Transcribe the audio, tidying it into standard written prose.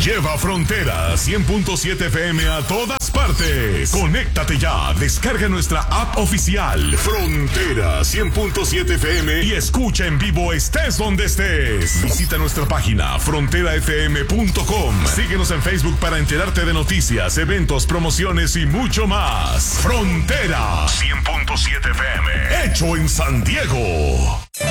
Lleva Frontera 100.7 FM a todas partes. Conéctate ya, descarga nuestra app oficial Frontera 100.7 FM y escucha en vivo estés donde estés. Visita nuestra página fronterafm.com. Síguenos en Facebook para enterarte de noticias, eventos, promociones y mucho más. Frontera 100.7 FM, hecho en San Diego.